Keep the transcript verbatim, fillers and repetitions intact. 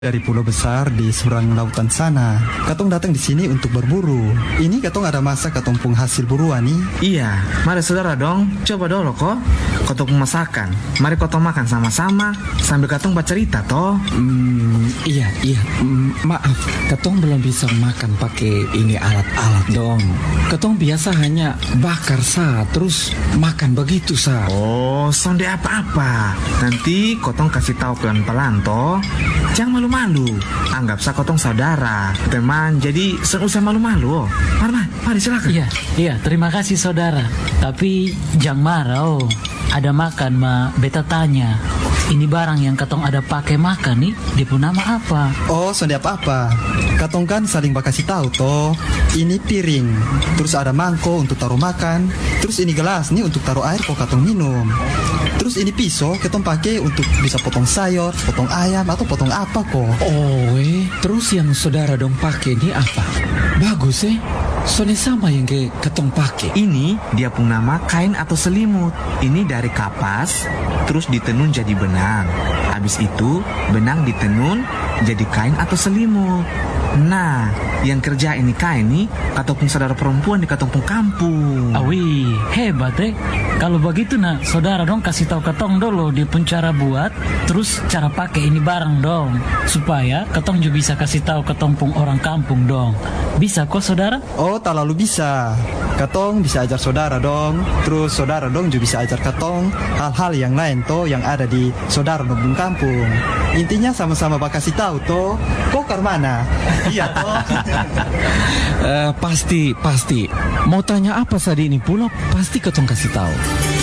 Dari pulau besar di seberang lautan sana. Katong datang di sini untuk berburu. Ini katong ada masa katong pung hasil buruan nih. Iya, mari saudara dong, coba dulu kok. Katong pung masakan. Mari katong makan sama-sama sambil katong bercerita toh. Hmm, iya, iya. Hmm, maaf, katong belum bisa makan pakai ini alat-alat dong. Katong biasa hanya bakar sa, terus makan begitu sa. Oh, sonde apa-apa. Nanti katong kasih tahu pelan-pelan toh. Jangan malu-malu. Anggap sa katong saudara, teman. Jadi sen usah malu-malu. Mari, mari, mari silakan. Iya, iya, terima kasih saudara. Tapi jangan marah oh. Ada makan ma beta tanya. Ini barang yang katong ada pakai makan nih, dia pun nama apa? Oh, sonde apa-apa. Katong kan saling bakasih tahu toh. Ini piring, terus ada mangkok untuk taruh makan, terus ini gelas nih untuk taruh air kok katong minum. Terus ini pisau katong pakai untuk bisa potong sayur, potong ayam atau potong apa kok. Oh, eh. Terus yang saudara dong pakai ini apa? Bagus eh. Soalnya sama yang ke katong pakai. Ini dia pun nama kain atau selimut. Ini dari kapas, terus ditenun jadi benang. Habis itu benang ditenun jadi kain atau selimut. Nah, yang kerja ini kain nih katong saudara perempuan di katong kampung. Awi, hebat eh. Kalau begitu nah, saudara dong kasih tahu katong dulu dia pun cara buat, terus cara pakai ini barang dong, supaya katong juga bisa kasih tahu katong pun orang kampung dong. Bisa kok saudara? Oh, tak lalu bisa. Katong bisa ajar saudara dong. Terus saudara dong juga bisa ajar katong hal-hal yang lain toh yang ada di saudara dong kampung. Intinya sama-sama bakasih tahu toh. Kok ke mana? Iya toh. uh, pasti, pasti. Mau tanya apa tadi ini pula? Pasti katong kasih tahu.